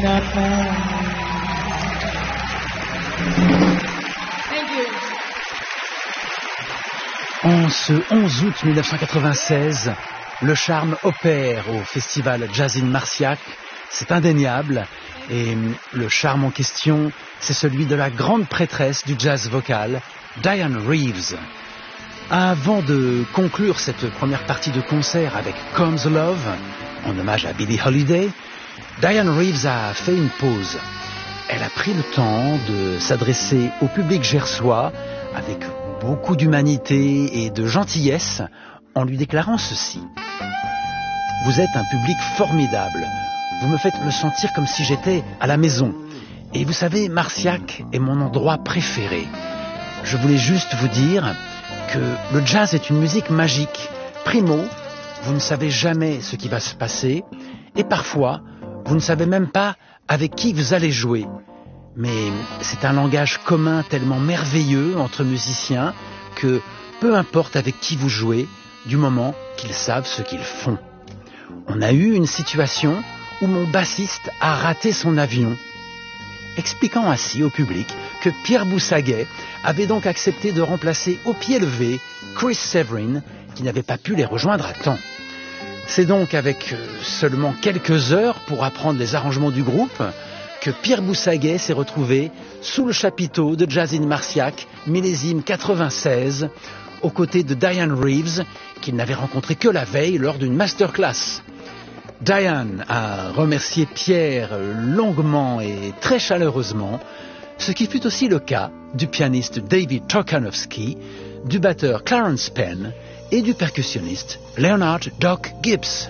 En ce 11 août 1996, le charme opère au festival Jazz in Marciac, c'est indéniable, et le charme en question, c'est celui de la grande prêtresse du jazz vocal, Dianne Reeves. Avant de conclure cette première partie de concert avec Comes Love, en hommage à Billie Holiday, Dianne Reeves a fait une pause. Elle a pris le temps de s'adresser au public gersois avec beaucoup d'humanité et de gentillesse en lui déclarant ceci. Vous êtes un public formidable. Vous me faites me sentir comme si j'étais à la maison. Et vous savez, Marciac est mon endroit préféré. Je voulais juste vous dire que le jazz est une musique magique. Primo, vous ne savez jamais ce qui va se passer. Et parfois, vous ne savez même pas avec qui vous allez jouer. Mais c'est un langage commun tellement merveilleux entre musiciens que peu importe avec qui vous jouez, du moment qu'ils savent ce qu'ils font. On a eu une situation où mon bassiste a raté son avion, expliquant ainsi au public que Pierre Boussaguet avait donc accepté de remplacer au pied levé Chris Severin, qui n'avait pas pu les rejoindre à temps. C'est donc avec seulement quelques heures pour apprendre les arrangements du groupe que Pierre Boussaguet s'est retrouvé sous le chapiteau de Jazz in Marciac, millésime 96, aux côtés de Dianne Reeves, qu'il n'avait rencontré que la veille lors d'une masterclass. Dianne a remercié Pierre longuement et très chaleureusement, ce qui fut aussi le cas du pianiste David Trokanowski, du batteur Clarence Penn et du percussionniste Leonard Doc Gibbs.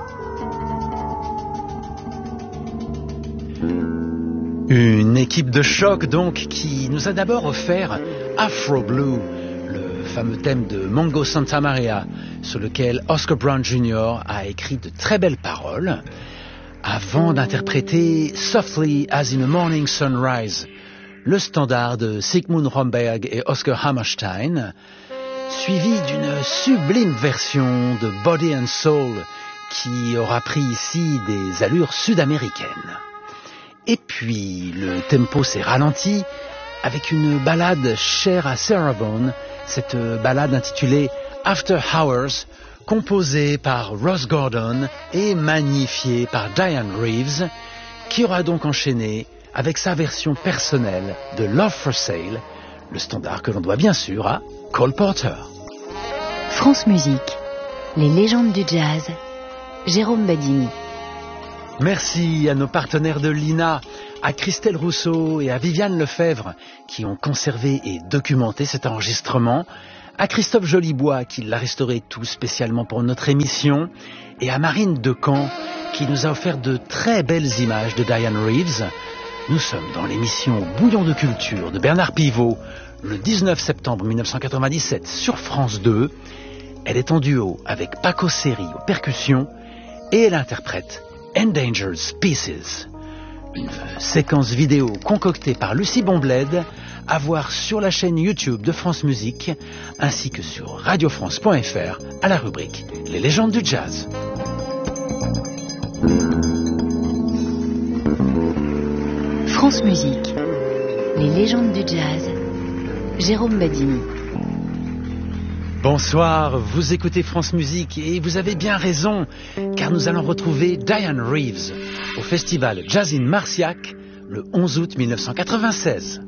Une équipe de choc donc qui nous a d'abord offert Afro Blue, le fameux thème de Mongo Santa Maria, sur lequel Oscar Brown Jr. a écrit de très belles paroles, avant d'interpréter Softly as in a Morning Sunrise, le standard de Sigmund Romberg et Oscar Hammerstein, suivi d'une sublime version de Body and Soul qui aura pris ici des allures sud-américaines. Et puis, le tempo s'est ralenti avec une ballade chère à Sarah Vaughan, cette ballade intitulée After Hours, composée par Ross Gordon et magnifiée par Dianne Reeves, qui aura donc enchaîné avec sa version personnelle de Love for Sale, le standard que l'on doit bien sûr à Cole Porter. France Musique, les légendes du jazz, Jérôme Badini. Merci à nos partenaires de l'INA, à Christelle Rousseau et à Viviane Lefebvre qui ont conservé et documenté cet enregistrement, à Christophe Jolibois qui l'a restauré tout spécialement pour notre émission, et à Marine Decamp qui nous a offert de très belles images de Dianne Reeves. Nous sommes dans l'émission Bouillon de culture de Bernard Pivot, le 19 septembre 1997 sur France 2. Elle est en duo avec Paco Seri aux percussions et elle interprète Endangered Species, une séquence vidéo concoctée par Lucie Bonbled, à voir sur la chaîne YouTube de France Musique, ainsi que sur radiofrance.fr à la rubrique Les légendes du jazz. France Musique, les légendes du jazz, Jérôme Badini. Bonsoir, vous écoutez France Musique et vous avez bien raison, car nous allons retrouver Dianne Reeves au festival Jazz in Marciac le 11 août 1996.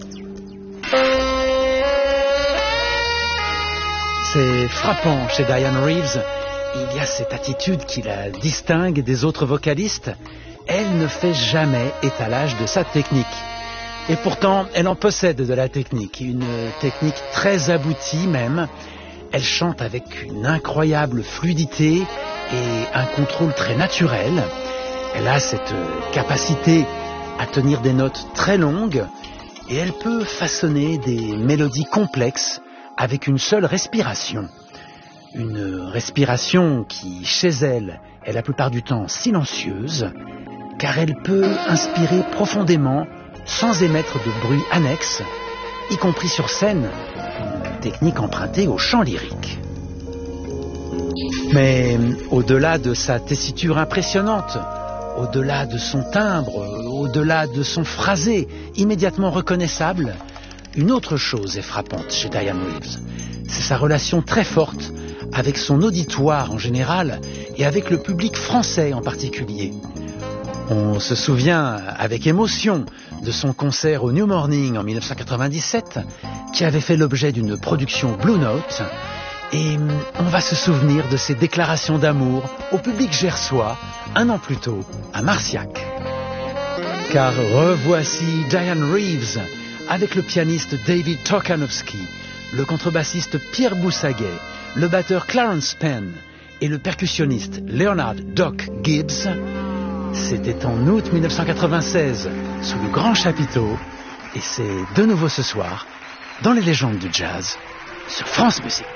C'est frappant chez Dianne Reeves, il y a cette attitude qui la distingue des autres vocalistes. Elle ne fait jamais étalage de sa technique. Et pourtant, elle en possède de la technique, une technique très aboutie même. Elle chante avec une incroyable fluidité et un contrôle très naturel. Elle a cette capacité à tenir des notes très longues et elle peut façonner des mélodies complexes avec une seule respiration. Une respiration qui, chez elle, est la plupart du temps silencieuse, car elle peut inspirer profondément sans émettre de bruit annexe, y compris sur scène, une technique empruntée au chant lyrique. Mais au-delà de sa tessiture impressionnante, au-delà de son timbre, au-delà de son phrasé immédiatement reconnaissable, une autre chose est frappante chez Dianne Reeves. C'est sa relation très forte avec son auditoire en général et avec le public français en particulier. On se souvient avec émotion de son concert au New Morning en 1997, qui avait fait l'objet d'une production Blue Note, et on va se souvenir de ses déclarations d'amour au public gersois un an plus tôt à Marciac. Car revoici Dianne Reeves avec le pianiste David Torkanowski, le contrebassiste Pierre Boussaguet, le batteur Clarence Penn et le percussionniste Leonard Doc Gibbs. C'était en août 1996 sous le grand chapiteau, et c'est de nouveau ce soir dans les légendes du jazz sur France Musique.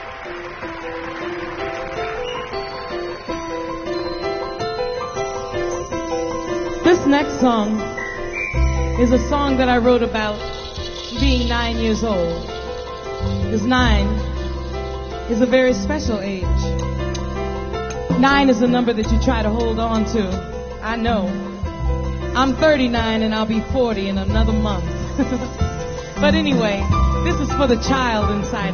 This next song is a song that I wrote about being 9 years old. Because 9 is a very special age. 9 is a number that you try to hold on to. I know. I'm 39 and I'll be 40 in another month. But anyway, this is for the child inside